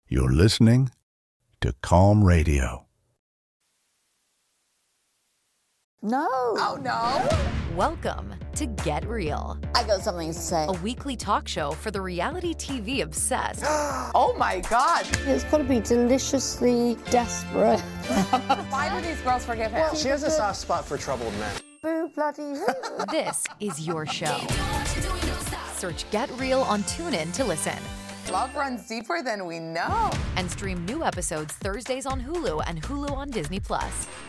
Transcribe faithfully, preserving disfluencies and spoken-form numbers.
You're listening to Calm Radio. No. Oh, no. Welcome to Get Real. I got something to say. A weekly talk show for the reality T V obsessed. Oh, my God. It's got to be deliciously desperate. Why do these girls forgive him? She has a soft spot for troubled men. Boo bloody who. This is your show. Search Get Real on TuneIn to listen. Love runs deeper than we know. And stream new episodes Thursdays on Hulu and Hulu on Disney Plus.